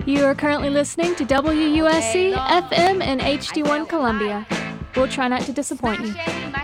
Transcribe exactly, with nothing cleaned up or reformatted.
You are currently listening to W U S C F M and H D one Columbia. We'll try not to disappoint you.